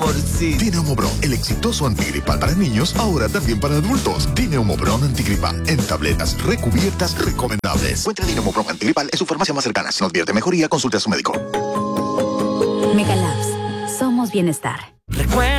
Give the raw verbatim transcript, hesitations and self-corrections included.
amorcito. Dineumobron, el exitoso antigripal para niños, ahora también para adultos. Dineumobron antigripal, en tabletas recubiertas recomendables. Encuentra Dineumobron antigripal en su farmacia más cercana. Si no advierte mejoría, consulte a su médico. Megalabs. Somos bienestar. Recuerda